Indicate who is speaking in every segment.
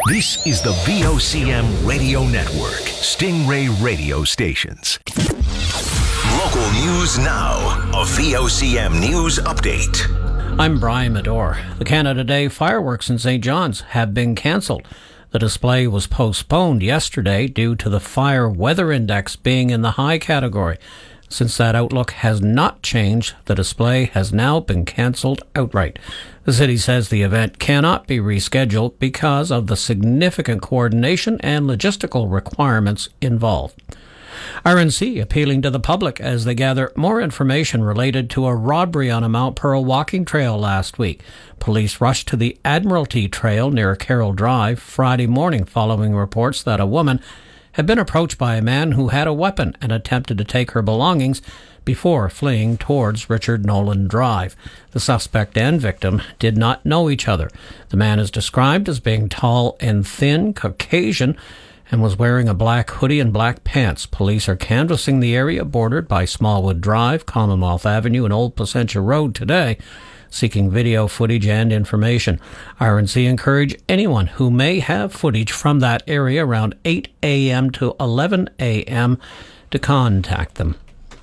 Speaker 1: This is the VOCM Radio Network, Stingray Radio Stations. Local news now, a VOCM news update.
Speaker 2: I'm Brian Medore. The Canada Day fireworks in St. John's have been cancelled. The display was postponed yesterday due to the fire weather index being in the high category. Since that outlook has not changed, the display has now been cancelled outright. The city says the event cannot be rescheduled because of the significant coordination and logistical requirements involved. RNC appealing to the public as they gather more information related to a robbery on a Mount Pearl walking trail last week. Police rushed to the Admiralty Trail near Carroll Drive Friday morning following reports that a woman had been approached by a man who had a weapon and attempted to take her belongings before fleeing towards Richard Nolan Drive. The suspect and victim did not know each other. The man is described as being tall and thin, Caucasian, and was wearing a black hoodie and black pants. Police are canvassing the area bordered by Smallwood Drive, Commonwealth Avenue, and Old Placentia Road today, seeking video footage and information. RNC encourage anyone who may have footage from that area around 8 a.m. to 11 a.m. to contact them.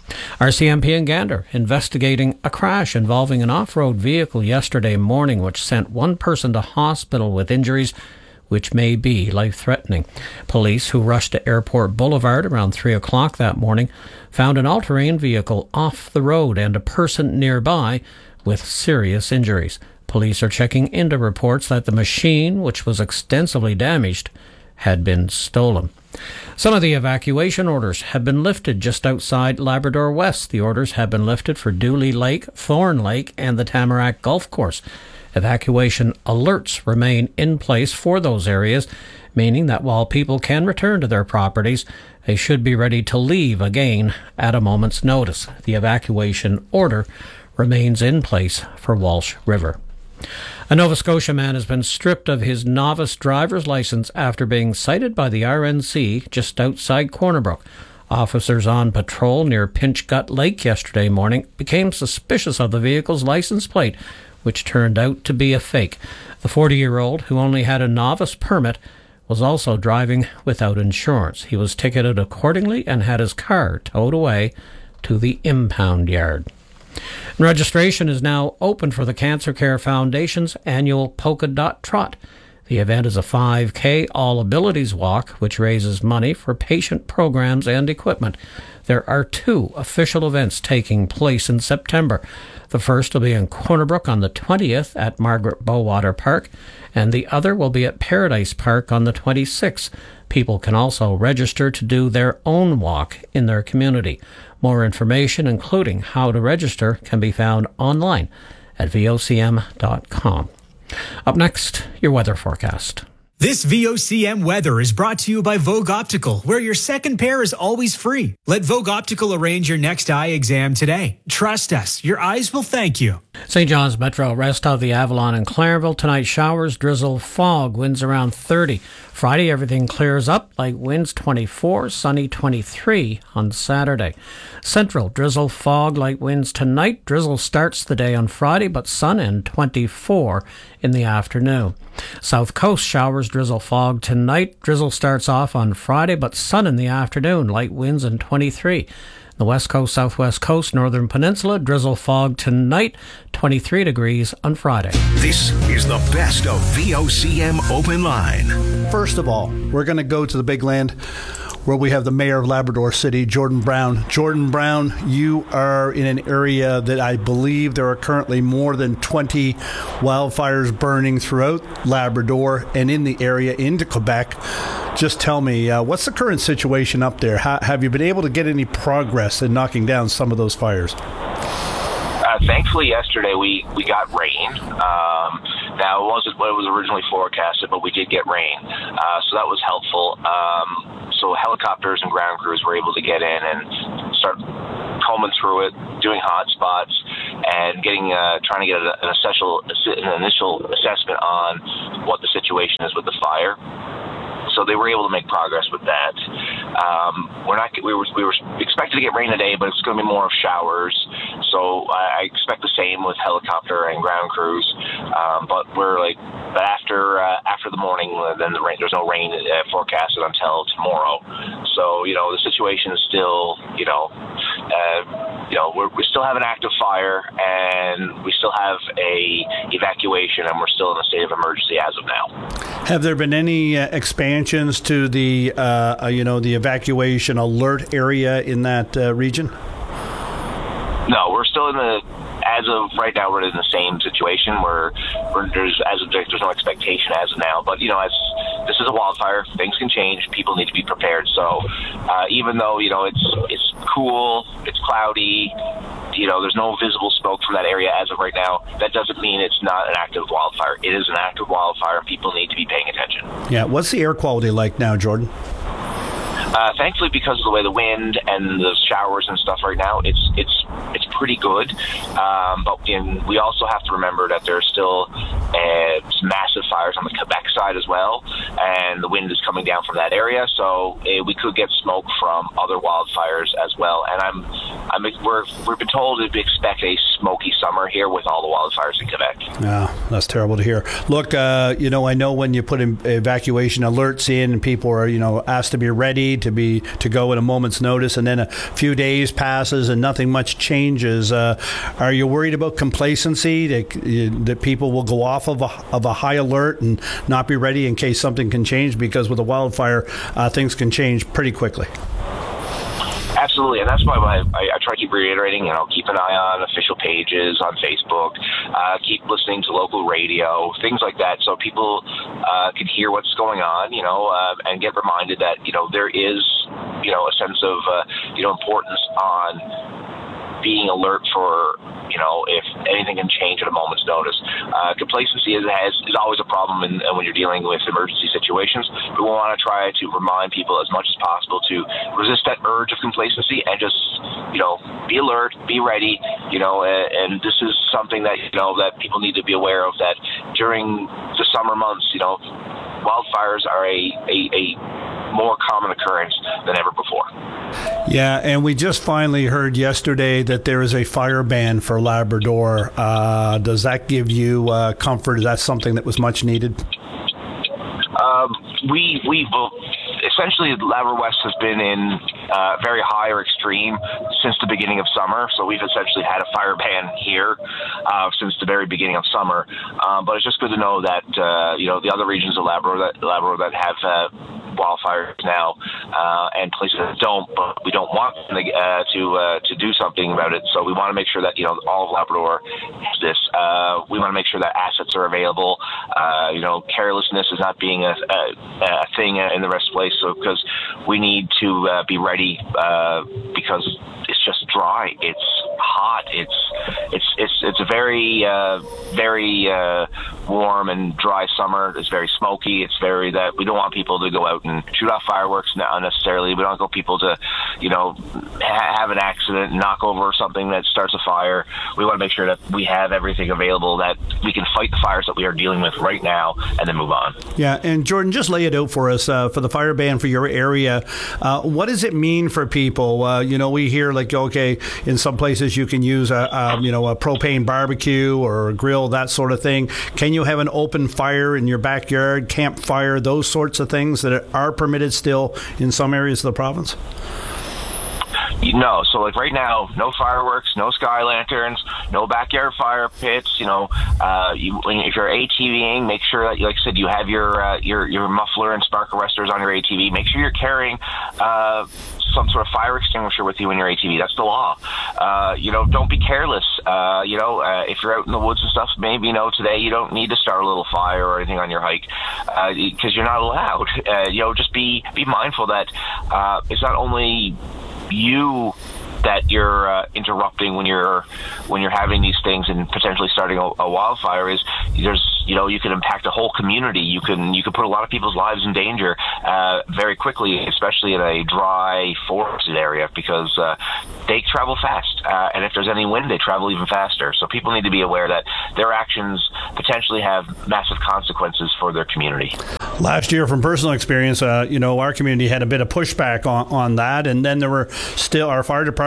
Speaker 2: RCMP in Gander investigating a crash involving an off-road vehicle yesterday morning which sent one person to hospital with injuries which may be life-threatening. Police, who rushed to Airport Boulevard around 3 o'clock that morning, found an all-terrain vehicle off the road and a person nearby with serious injuries. Police are checking into reports that the machine, which was extensively damaged, had been stolen. Some of the evacuation orders have been lifted just outside Labrador West. The orders have been lifted for Dooley Lake, Thorn Lake, and the Tamarack Golf Course. Evacuation alerts remain in place for those areas, meaning that while people can return to their properties, they should be ready to leave again at a moment's notice. The evacuation order remains in place for Walsh River. A Nova Scotia man has been stripped of his novice driver's license after being cited by the RNC just outside Corner Brook. Officers on patrol near Pinch Gut Lake yesterday morning became suspicious of the vehicle's license plate, which turned out to be a fake. The 40-year-old, who only had a novice permit, was also driving without insurance. He was ticketed accordingly and had his car towed away to the impound yard. And registration is now open for the Cancer Care Foundation's annual Polka Dot Trot. The event is a 5K All Abilities Walk, which raises money for patient programs and equipment. There are two official events taking place in September. The first will be in Corner Brook on the 20th at Margaret Bowater Park, and the other will be at Paradise Park on the 26th. People can also register to do their own walk in their community. More information, including how to register, can be found online at vocm.com. Up next, your weather forecast.
Speaker 3: This VOCM weather is brought to you by Vogue Optical, where your second pair is always free. Let Vogue Optical arrange your next eye exam today. Trust us, your eyes will thank you.
Speaker 2: St. John's Metro, rest of the Avalon and Clarenville. Tonight, showers, drizzle, fog, winds around 30. Friday, everything clears up, light winds 24, sunny 23 on Saturday. Central, drizzle, fog, light winds tonight. Drizzle starts the day on Friday, but sun and 24 in the afternoon. South Coast, showers, drizzle, fog tonight. Drizzle starts off on Friday, but sun in the afternoon, light winds and 23. The West Coast, Southwest Coast, Northern Peninsula, drizzle, fog tonight, 23 degrees on Friday.
Speaker 1: This is the best of VOCM Open Line.
Speaker 4: First of all, we're going to go to the big land where we have the mayor of Labrador City, Jordan Brown. Jordan Brown, you are in an area that I believe there are currently more than 20 wildfires burning throughout Labrador and in the area into Quebec. Just tell me, what's the current situation up there? Have you been able to get any progress in knocking down some of those fires?
Speaker 5: Thankfully, yesterday we got rain. Now, it wasn't what it was originally forecasted, but we did get rain. So that was helpful. So helicopters and ground crews were able to get in and start combing through it, doing hot spots, and trying to get an initial assessment on what the situation is with the fire. So they were able to make progress with that. We were expected to get rain today, but it's going to be more of showers. So I expect the same with helicopter and ground crews. But after the morning, then there's no rain forecasted until tomorrow. So the situation is still we still have an active fire, and we still have a evacuation, and we're still in a state of emergency as of now.
Speaker 4: Have there been any expansions to the the evacuation alert area in that region?
Speaker 5: No, we're still as of right now, we're in the same situation where there's no expectation as of now. But as this is a wildfire, things can change. People need to be prepared. So even though it's cool, it's cloudy, there's no visible smoke from that area as of right now, that doesn't mean it's not an active wildfire. It is an active wildfire, and people need to be paying attention.
Speaker 4: Yeah, what's the air quality like now, Jordan?
Speaker 5: Thankfully, because of the way the wind and the showers and stuff right now, it's pretty good. But we also have to remember that there's still some massive fires on the Quebec side as well, and the wind is coming down from that area, so we could get smoke from other wildfires as well. And we've been told to expect a smoky summer here with all the wildfires in Quebec.
Speaker 4: Yeah, that's terrible to hear. Look, I know when you put evacuation alerts in, and people are asked to be ready to go at a moment's notice, and then a few days passes and nothing much changes. Are you worried about complacency, that people will go off of a high alert and not be ready in case something can change? Because with a wildfire, things can change pretty quickly.
Speaker 5: Absolutely, and that's why I try to keep reiterating, keep an eye on official pages on Facebook, keep listening to local radio, things like that, so people can hear what's going on, and get reminded that, there is, a sense of, importance on being alert for, if anything can change at a moment's notice. Complacency is always a problem when you're dealing with emergency situations. We want to try to remind people as much as possible to resist that urge of complacency and just, be alert, be ready, and this is something that, that people need to be aware of, that during the summer months, wildfires are a more common occurrence than ever before.
Speaker 4: Yeah, and we just finally heard yesterday that there is a fire ban for Labrador. Does that give you comfort? Is that something that was much needed?
Speaker 5: We essentially, Labrador West has been in very high or extreme since the beginning of summer. So we've essentially had a fire ban here since the very beginning of summer. But it's just good to know that the other regions of Labrador that have wildfires now, and places that don't, but we don't want them to do something about it. So we want to make sure that all of Labrador has this. We want to make sure that assets are available. Carelessness is not being a thing in the rest of the place. So because we need to be ready, because it's just dry. It's hot. It's a very warm and dry summer. It's very smoky. It's very that we don't want people to go out and shoot off fireworks unnecessarily. We don't want people to, have an accident, knock over something that starts a fire. We want to make sure that we have everything available, that we can fight the fires that we are dealing with right now and then move on.
Speaker 4: Yeah, and Jordan, just lay it out for us for the fire ban for your area. What does it mean for people? We hear okay, in some places you can use a propane barbecue or a grill, that sort of thing. Can you have an open fire in your backyard, campfire, those sorts of things that are permitted still in some areas of the province?
Speaker 5: No, so right now, no fireworks, no sky lanterns, no backyard fire pits. If you're ATVing, make sure that, like I said, you have your muffler and spark arresters on your ATV. Make sure you're carrying some sort of fire extinguisher with you in your ATV. That's the law. Don't be careless. If you're out in the woods and stuff, maybe today you don't need to start a little fire or anything on your hike because you're not allowed. Just be mindful that it's not only you that you're interrupting when you're having these things and potentially starting a wildfire. Is you can impact a whole community. You can put a lot of people's lives in danger very quickly, especially in a dry forested area, because they travel fast, and if there's any wind, they travel even faster. So people need to be aware that their actions potentially have massive consequences for their community.
Speaker 4: Last year, from personal experience, our community had a bit of pushback on that, and then there were still, our fire department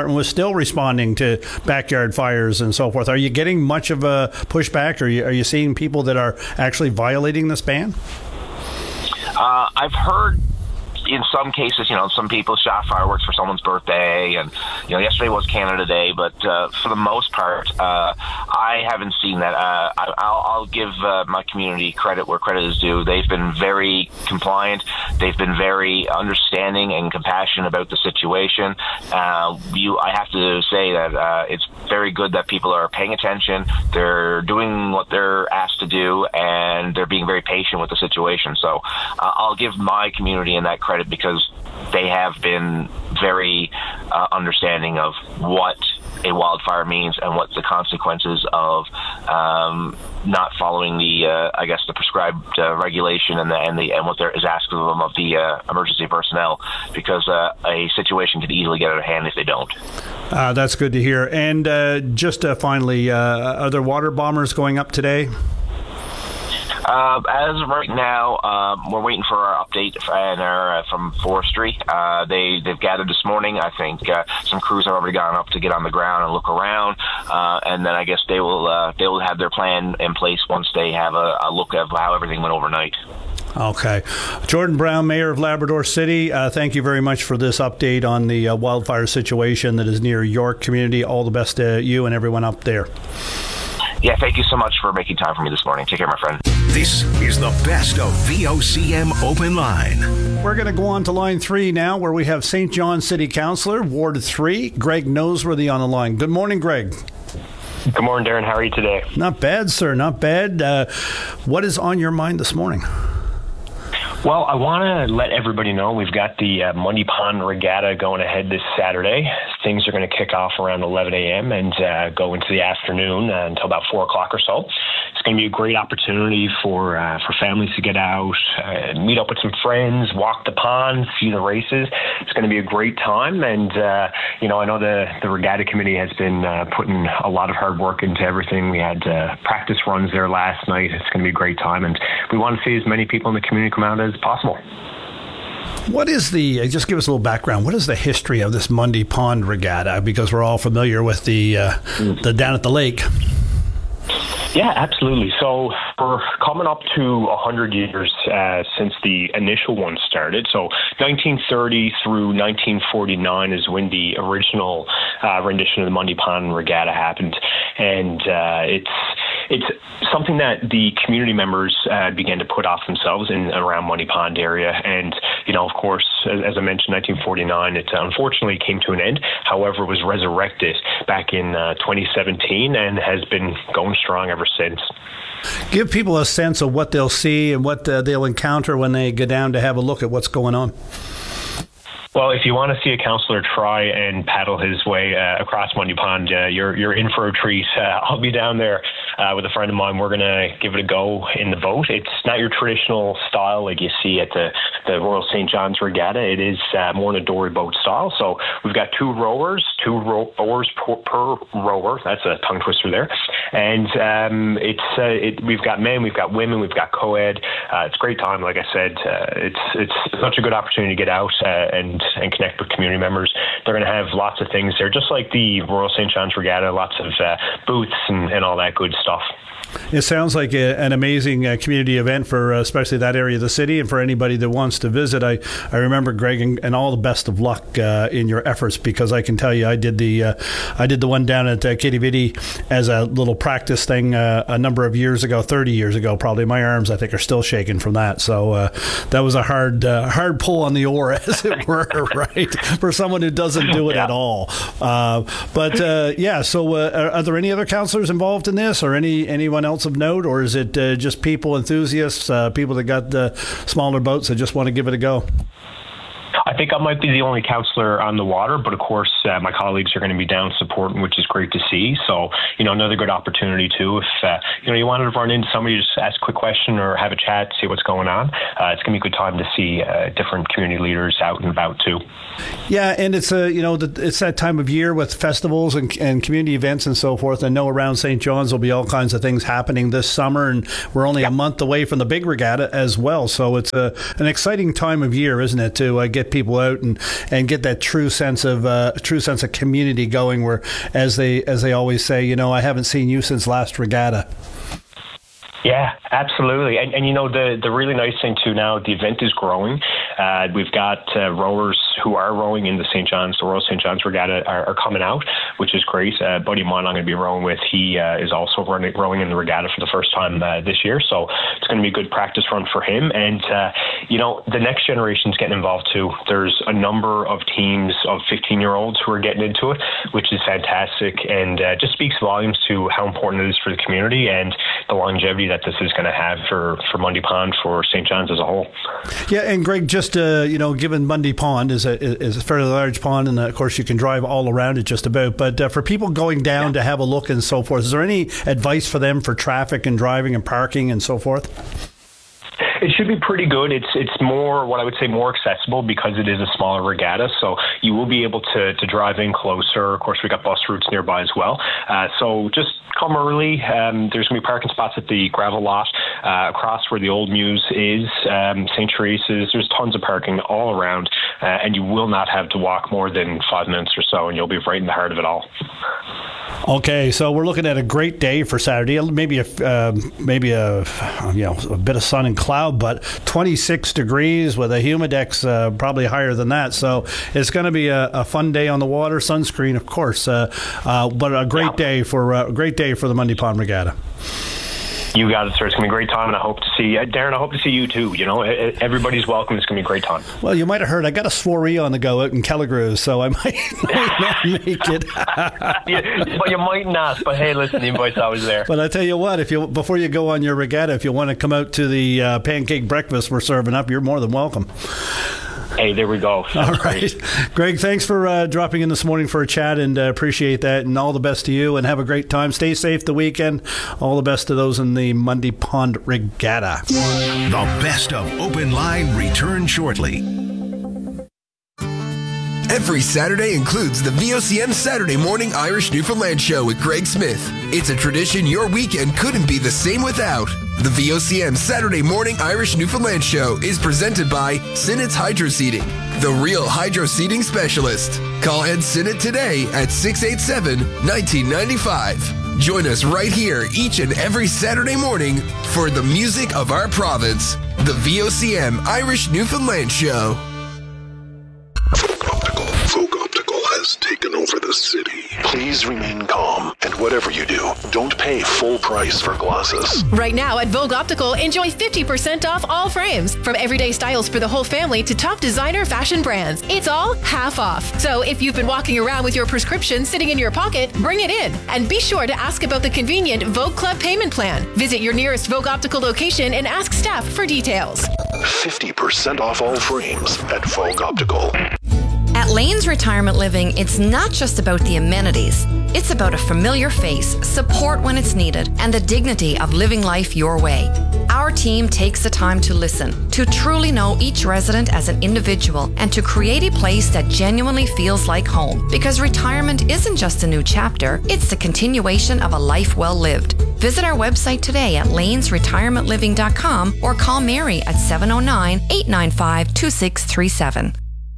Speaker 4: department was still responding to backyard fires and so forth. Are you getting much of a pushback? Are you seeing people that are actually violating this ban?
Speaker 5: I've heard in some cases, some people shot fireworks for someone's birthday, and yesterday was Canada Day, but for the most part, I haven't seen that. I'll give my community credit where credit is due. They've been very compliant. They've been very understanding and compassionate about the situation. I have to say that it's very good that people are paying attention. They're doing what they're asked to do, and they're being very patient with the situation. So I'll give my community in that credit, because they have been very understanding of what a wildfire means and what the consequences of not following the the prescribed regulation and what there is asked of them of the emergency personnel, because a situation could easily get out of hand if they don't.
Speaker 4: That's good to hear. And just finally, are there water bombers going up today?
Speaker 5: As of right now, we're waiting for our update from forestry. They've gathered this morning. I think some crews have already gone up to get on the ground and look around, and then I guess they will have their plan in place once they have a look at how everything went overnight. Okay.
Speaker 4: Jordan Brown, Mayor of Labrador City, thank you very much for this update on the wildfire situation that is near York community. All the best to you and everyone up there.
Speaker 5: Yeah, thank you so much for making time for me this morning. Take care, my friend.
Speaker 1: This is the best of VOCM Open Line.
Speaker 4: We're going to go on to line 3 now, where we have St. John City Councillor, Ward 3, Greg Noseworthy on the line. Good morning, Greg.
Speaker 6: Good morning, Darren. How are you today?
Speaker 4: Not bad, sir. Not bad. What is on your mind this morning?
Speaker 6: Well, I want to let everybody know we've got the Mundy Pond Regatta going ahead this Saturday. Things are going to kick off around 11 a.m. and go into the afternoon until about 4 o'clock or so. It's going to be a great opportunity for families to get out, meet up with some friends, walk the pond, see the races. It's going to be a great time. And, I know the Regatta Committee has been putting a lot of hard work into everything. We had practice runs there last night. It's going to be a great time. And we want to see as many people in the community come out as possible.
Speaker 4: What is just give us a little background, what is the history of this Mundy Pond Regatta? Because we're all familiar with the down at the lake.
Speaker 6: Yeah, absolutely. So we're coming up to 100 years since the initial one started. So 1930 through 1949 is when the original rendition of the Mundy Pond Regatta happened. And it's something that the community members began to put off themselves in around Mundy Pond area. And, of course, as I mentioned, 1949, it unfortunately came to an end. However, it was resurrected back in 2017 and has been going strong ever since.
Speaker 4: Give people a sense of what they'll see and what they'll encounter when they go down to have a look at what's going on.
Speaker 6: Well, if you want to see a councillor try and paddle his way across Mundy Pond, you're in for a treat. I'll be down there with a friend of mine. We're going to give it a go in the boat. It's not your traditional style like you see at the Royal St. John's Regatta. It is more in a dory boat style. So we've got two rowers per rower. That's a tongue twister there. And we've got men, we've got women, we've got co-ed. It's a great time. Like I said, it's such a good opportunity to get out and connect with community members. They're going to have lots of things there, just like the Royal St. John's Regatta, lots of booths and all that good stuff.
Speaker 4: It sounds like an amazing community event for especially that area of the city, and for anybody that wants to visit. I remember, Greg, and all the best of luck in your efforts, because I can tell you I did the one down at Kitty Vitty as a little practice thing a number of years ago, 30 years ago probably. My arms, I think, are still shaking from that. So that was a hard pull on the oar, as it were, right, for someone who doesn't do it at all. So are there any other councillors involved in this, or anyone else of note, or is it just people, enthusiasts, people that got the smaller boats that just want to give it a go?
Speaker 6: I think I might be the only councillor on the water, but of course my colleagues are going to be down supporting, which is great to see. So, another good opportunity too. If, you wanted to run into somebody, just ask a quick question or have a chat, see what's going on. It's going to be a good time to see different community leaders out and about too.
Speaker 4: Yeah, and it's it's that time of year with festivals and community events and so forth. I know around St. John's there'll be all kinds of things happening this summer, and we're only a month away from the big regatta as well. So it's an exciting time of year, isn't it, to get people people out and get that true sense of community going, where as they always say, I haven't seen you since last regatta.
Speaker 6: Yeah, absolutely. And the really nice thing too now, the event is growing. We've got rowers who are rowing in the Royal St. John's Regatta are coming out, which is great. Buddy Mon I'm going to be rowing with. He is also rowing in the regatta for the first time this year. So it's going to be a good practice run for him. And, the next generation is getting involved too. There's a number of teams of 15-year-olds who are getting into it, which is fantastic, and just speaks volumes to how important it is for the community and the longevity that this is going to have for Mundy Pond, for St. John's as a whole.
Speaker 4: Yeah, and Greg, just given Mundy Pond is a fairly large pond, and of course you can drive all around it just about. But for people going down to have a look and so forth, is there any advice for them for traffic and driving and parking and so forth?
Speaker 6: It should be pretty good. It's more, what I would say, more accessible because it is a smaller regatta, so you will be able to drive in closer. Of course, we got bus routes nearby as well. So just come early. There's going to be parking spots at the gravel lot across where the old Muse is, St. Teresa's. There's tons of parking all around, and you will not have to walk more than 5 minutes or so, and you'll be right in the heart of it all.
Speaker 4: Okay, so we're looking at a great day for Saturday. Maybe a bit of sun and cloud, but 26 degrees with a humidex probably higher than that. So it's going to be a fun day on the water. Sunscreen, of course, but a great day for the Mundy Pond Regatta.
Speaker 6: You got it, sir. It's going to be a great time, and I hope to see Darren. I hope to see you too. Everybody's welcome. It's going to be a great time. Well,
Speaker 4: you might have heard I got a soiree on the go out in Kelligrews, so I might not make it.
Speaker 6: But you might not. But hey, listen, the invite's always there.
Speaker 4: But I tell you what, before you go on your regatta, if you want to come out to the pancake breakfast we're serving up, you're more than welcome.
Speaker 6: Hey, there we go.
Speaker 4: All right. Greg, thanks for dropping in this morning for a chat, and appreciate that, and all the best to you, and have a great time. Stay safe the weekend. All the best to those in the Mundy Pond Regatta.
Speaker 1: The best of Open Line return shortly.
Speaker 7: Every Saturday includes the VOCM Saturday Morning Irish Newfoundland Show with Greg Smith. It's a tradition your weekend couldn't be the same without. The VOCM Saturday Morning Irish Newfoundland Show is presented by Sinnett's Hydro Seeding, the real hydro seeding specialist. Call Ed Sinnett today at 687-1995. Join us right here each and every Saturday morning for the music of our province. The VOCM Irish Newfoundland Show.
Speaker 8: Vogue Optical has taken over the city. Please remain calm, and whatever you do, don't pay full price for glasses.
Speaker 9: Right now at Vogue Optical, enjoy 50% off all frames. From everyday styles for the whole family to top designer fashion brands. It's all half off. So if you've been walking around with your prescription sitting in your pocket, bring it in. And be sure to ask about the convenient Vogue Club payment plan. Visit your nearest Vogue Optical location and ask staff for details.
Speaker 8: 50% off all frames at Vogue Optical.
Speaker 10: At Lane's Retirement Living, it's not just about the amenities. It's about a familiar face, support when it's needed, and the dignity of living life your way. Our team takes the time to listen, to truly know each resident as an individual, and to create a place that genuinely feels like home. Because retirement isn't just a new chapter, it's the continuation of a life well lived. Visit our website today at lanesretirementliving.com or call Mary at 709-895-2637.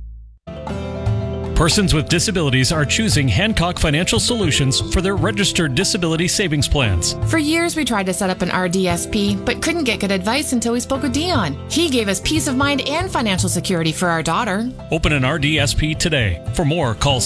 Speaker 11: Persons with disabilities are choosing Hancock Financial Solutions for their registered disability savings plans.
Speaker 12: For years, we tried to set up an RDSP, but couldn't get good advice until we spoke with Dion. He gave us peace of mind and financial security for our daughter.
Speaker 11: Open an RDSP today. For more, call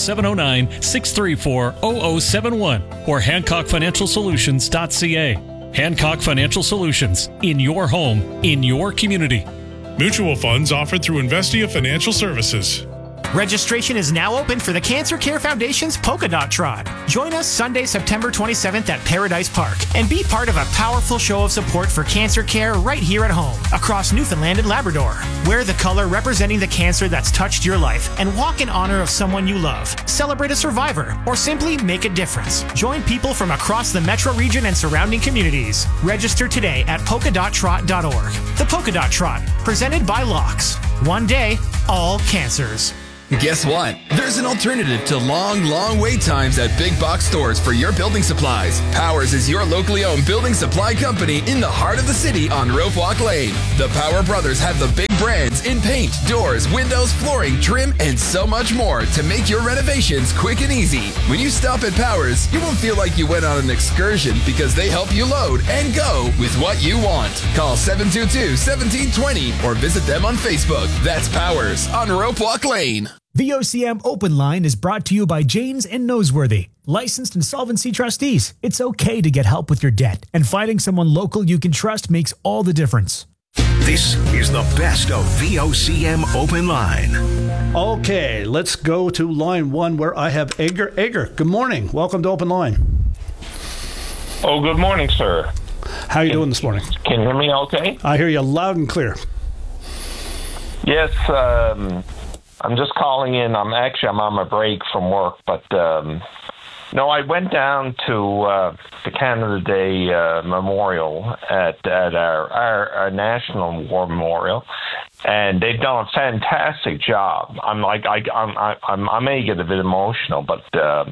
Speaker 11: 709-634-0071 or HancockFinancialSolutions.ca. Hancock Financial Solutions. In your home, in your community.
Speaker 13: Mutual funds offered through Investia Financial Services.
Speaker 3: Registration is now open for the Cancer Care Foundation's Polka Dot Trot. Join us Sunday, September 27th at Paradise Park and be part of a powerful show of support for cancer care right here at home, across Newfoundland and Labrador. Wear the color representing the cancer that's touched your life and walk in honor of someone you love. Celebrate a survivor or simply make a difference. Join people from across the metro region and surrounding communities. Register today at polkadottrot.org. The Polka Dot Trot, presented by Locks. One day, all cancers.
Speaker 7: Guess what? There's an alternative to long wait times at big box stores for your building supplies. Powers is your locally owned building supply company in the heart of the city on Rope Walk Lane. The Power Brothers have the big brands in paint, doors, windows, flooring, trim, and so much more to make your renovations quick and easy. When you stop at Powers, you won't feel like you went on an excursion because they help you load and go with what you want. Call 722-1720 or visit them on Facebook. That's Powers on Rope Walk Lane.
Speaker 14: VOCM Open Line is brought to you by Janes and Noseworthy, licensed insolvency trustees. It's okay to get help with your debt, and finding someone local you can trust makes all the difference.
Speaker 1: This is the best of VOCM Open Line.
Speaker 4: Okay, let's go to line one where I have Edgar. Edgar, good morning. Welcome to Open Line.
Speaker 15: Oh, good morning, sir.
Speaker 4: How are you doing this morning?
Speaker 15: Can you hear me okay?
Speaker 4: I hear you loud and clear.
Speaker 15: Yes, I'm just calling in. I'm on my break from work, but no, I went down to the Canada Day Memorial at our National War Memorial, and they've done a fantastic job. I may get a bit emotional, but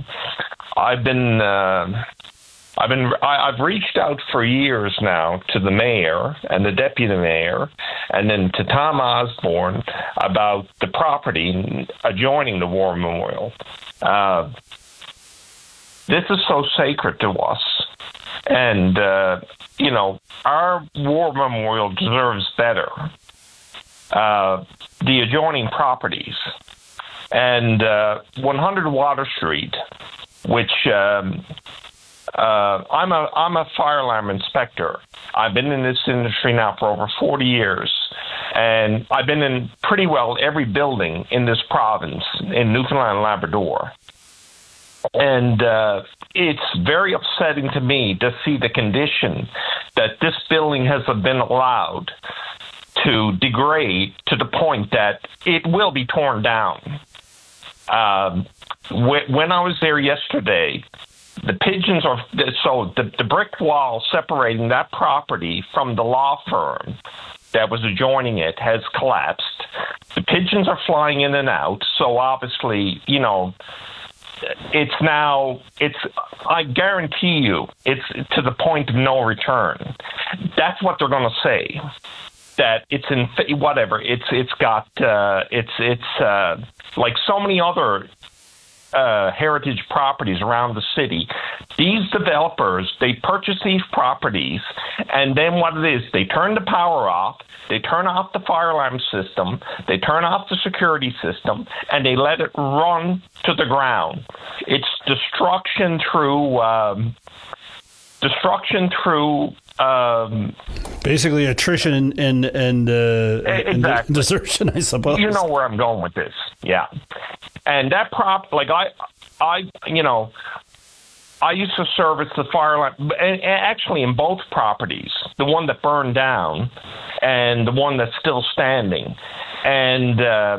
Speaker 15: I've reached out for years now to the mayor and the deputy mayor, and then to Tom Osborne about the property adjoining the War Memorial. This is so sacred to us, and our War Memorial deserves better. The adjoining properties and 100 Water Street, which. I'm a fire alarm inspector. I've been in this industry now for over 40 years, and I've been in pretty well every building in this province in Newfoundland and Labrador. And it's very upsetting to me to see the condition that this building has been allowed to degrade to the point that it will be torn down. When I was there yesterday, the pigeons are so the brick wall separating that property from the law firm that was adjoining it has collapsed. The pigeons are flying in and out, so obviously, I guarantee you, it's to the point of no return. That's what they're going to say. That it's in whatever. It's got like so many other heritage properties around the city. These developers, they purchase these properties, and then what it is, they turn the power off, they turn off the fire alarm system, they turn off the security system, and they let it run to the ground. It's destruction through
Speaker 4: basically attrition and
Speaker 15: exactly.
Speaker 4: desertion, I suppose.
Speaker 15: You know where I'm going with this, yeah. And that I used to service the fire alarm, and actually in both properties, the one that burned down and the one that's still standing. And,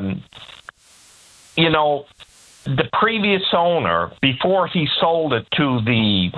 Speaker 15: the previous owner, before he sold it to the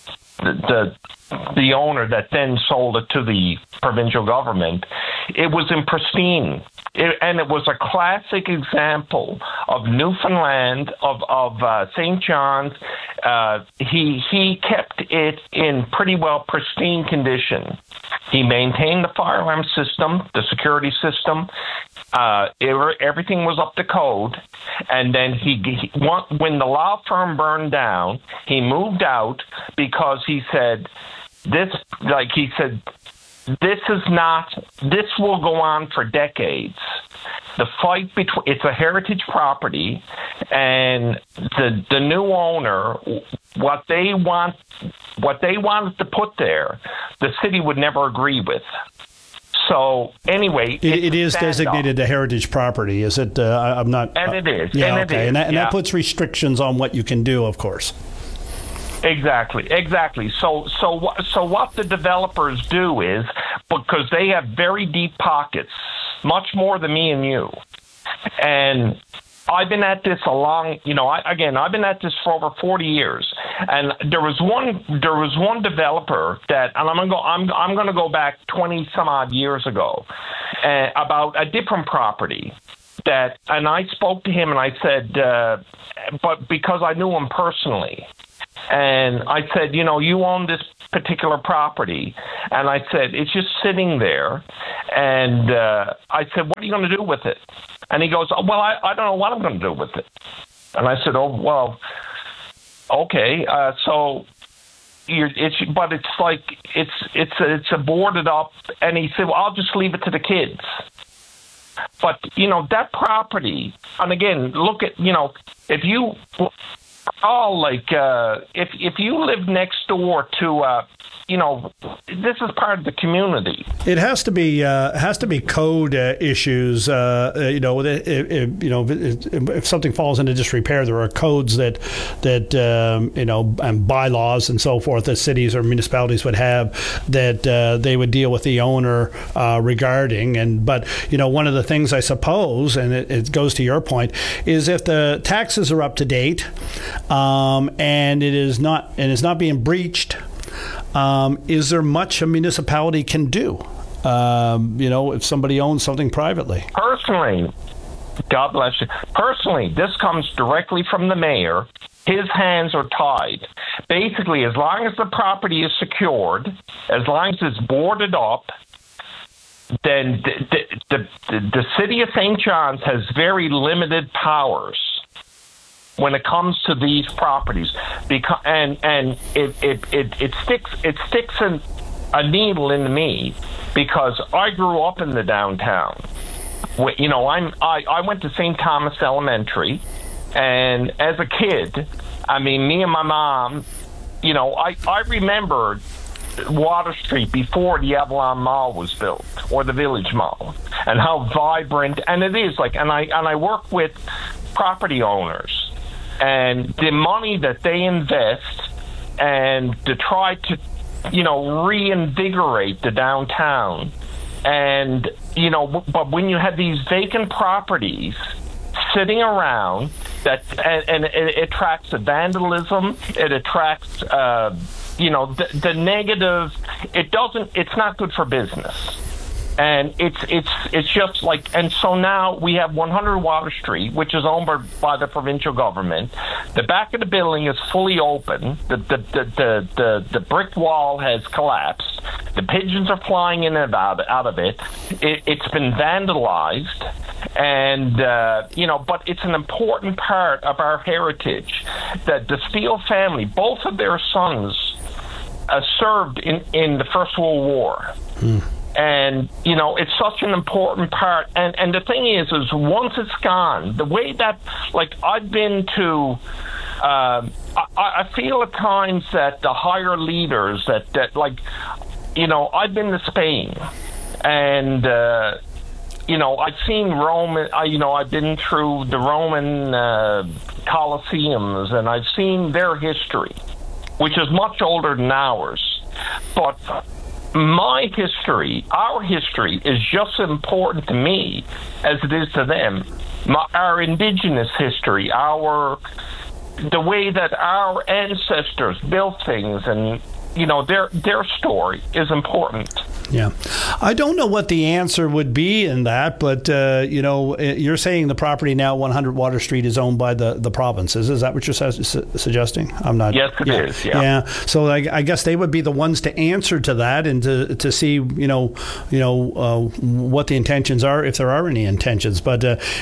Speaker 15: owner that then sold it to the provincial government, it was in pristine. And it was a classic example of Newfoundland, of St. John's. He kept it in pretty well pristine condition. He maintained the fire alarm system, the security system. Everything was up to code. And then when the law firm burned down, he moved out because he said, this will go on for decades. The fight between, it's a heritage property, and the new owner, what they wanted to put there, the city would never agree with. So anyway,
Speaker 4: it is designated a heritage property, is it? I'm not.
Speaker 15: And it is.
Speaker 4: Yeah,
Speaker 15: and
Speaker 4: okay.
Speaker 15: It is.
Speaker 4: And that puts restrictions on what you can do, of course.
Speaker 15: Exactly. So what the developers do is, because they have very deep pockets, much more than me and you, and I've been at this I've been at this for over 40 years, and there was one developer that, and I'm going to go back 20 some odd years ago, about a different property, and I spoke to him and I said, but because I knew him personally, and I said, you own this particular property, and I said, it's just sitting there, and I said, what are you going to do with it? And he goes, well, I don't know what I'm going to do with it. And I said, oh, well, okay, so it's a boarded up, and he said, well, I'll just leave it to the kids. But, that property, and again, look at, if you if you live next door to, this is part of the community.
Speaker 4: It has to be code issues. If something falls into disrepair, there are codes that and bylaws and so forth that cities or municipalities would have that they would deal with the owner regarding. But one of the things I suppose, and it goes to your point, is if the taxes are up to date and it is not being breached. Is there much a municipality can do, if somebody owns something privately?
Speaker 15: Personally, God bless you. Personally, this comes directly from the mayor. His hands are tied. Basically, as long as the property is secured, as long as it's boarded up, then the city of St. John's has very limited powers when it comes to these properties, because it sticks a needle in me because I grew up in the downtown. I went to St. Thomas Elementary, and as a kid, me and my mom, I remembered Water Street before the Avalon Mall was built, or the Village Mall, and how vibrant, and it is and I work with property owners. And the money that they invest and to try to, reinvigorate the downtown. And, but when you have these vacant properties sitting around, and it attracts the vandalism, it attracts, the negative, it's not good for business. And it's just and so now we have 100 Water Street, which is owned by the provincial government. The back of the building is fully open. The brick wall has collapsed. The pigeons are flying in and out of it. It's been vandalized, and but it's an important part of our heritage. That the Steele family, both of their sons, served in the First World War. And, it's such an important part. And the thing is once it's gone, the way that, I've been to, I feel at times that the higher leaders I've been to Spain, and, I've seen Rome, I've been through the Roman Colosseums, and I've seen their history, which is much older than ours. But my history, our history, is just as important to me as it is to them. Our indigenous history, the way that our ancestors built things, and their story is important.
Speaker 4: Yeah. I don't know what the answer would be in that, but, you're saying the property now, 100 Water Street, is owned by the provinces. Is that what you're suggesting? I'm not.
Speaker 15: Yes, it is. Yeah.
Speaker 4: So I guess they would be the ones to answer to that and to see, what the intentions are, if there are any intentions. But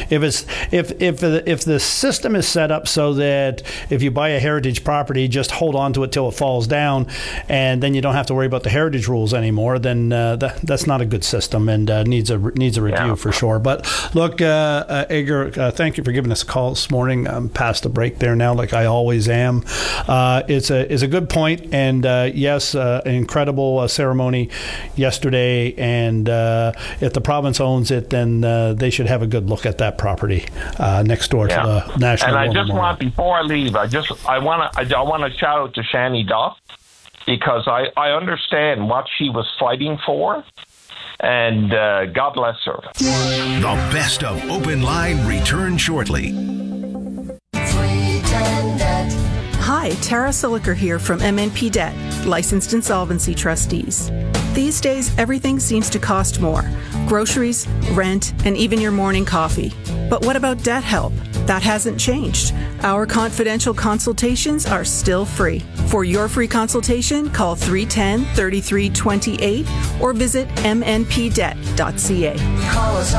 Speaker 4: if the system is set up so that if you buy a heritage property, just hold on to it till it falls down, and then you don't have to worry about the heritage rules anymore, then that's not a good system, and needs a review for sure. But look, Edgar, thank you for giving us a call this morning. I'm past the break there now, like I always am. It's a good point, and yes, an incredible ceremony yesterday. And if the province owns it, then they should have a good look at that property next door to the National War Memorial.
Speaker 15: Want, before I leave, I want to shout out to Shani Duff, because I understand what she was fighting for, and God bless her.
Speaker 1: The best of Open Line returns shortly.
Speaker 16: Hi, Tara Siliker here from MNP Debt, licensed insolvency trustees. These days, everything seems to cost more. Groceries, rent, and even your morning coffee. But what about debt help? That hasn't changed. Our confidential consultations are still free. For your free consultation, call 310-3328 or visit mnpdebt.ca.